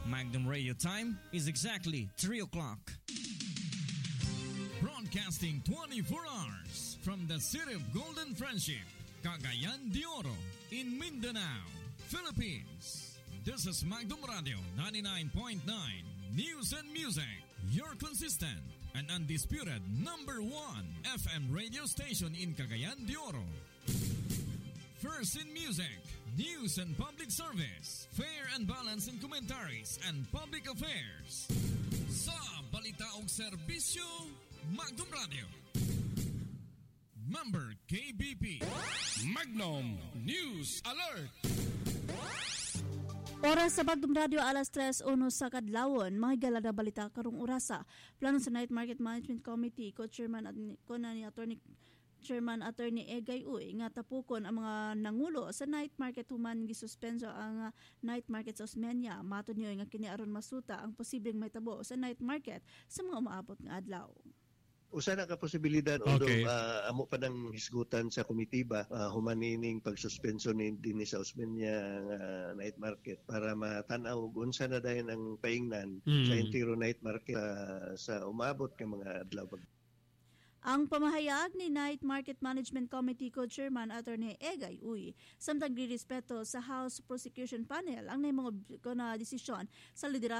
Magnum Radio time is exactly 3 o'clock. Broadcasting 24 hours from the city of Golden Friendship, Cagayan de Oro, in Mindanao, Philippines. This is Magnum Radio 99.9 News and Music, your consistent and undisputed number 1 FM radio station in Cagayan de Oro. First in music, news and public service, fair and balanced in commentaries and public affairs. Sa balita og serbisyo, Magnum Radio. Member KBP. Magnum News Alert. Oras sa Magnum Radio, alas 3:01 sa kadlawon. Mahigala na balita karong orasa. Plano sa Night Market Management Committee, Co-Chairman at Chairman Attorney Egay Uy nga tapukon ang mga nangulo sa night market human gisuspenso ang night market sa Osmeña. Matod niyo nga kini aron masuta ang posibleng mahitabo sa night market sa mga umaabot nga adlaw. Usa na ka posibilidad although amo pa nang hisgutan sa komitiba humanining pagsuspenso din sa Osmeña night market para matanaw unsa na dayon ang paingnan sa entire night market sa umaabot nga mga adlaw. Ang pamahayag ni Night Market Management Committee Co-Chairman Attorney Egay Uy samtang girespeto sa House Prosecution Panel ang mga desisyon sa liderazgo